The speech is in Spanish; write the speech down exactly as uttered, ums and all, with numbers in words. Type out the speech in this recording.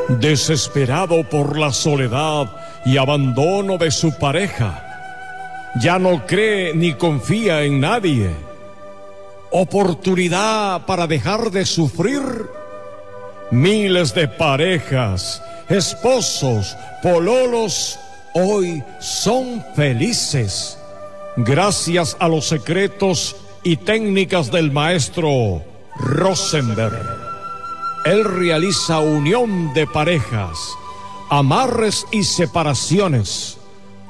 Desesperado por la soledad y abandono de su pareja, ya no cree ni confía en nadie. Oportunidad para dejar de sufrir. Miles de parejas, esposos, pololos, hoy son felices gracias a los secretos y técnicas del maestro Rosenberg. Él realiza unión de parejas, amarres y separaciones,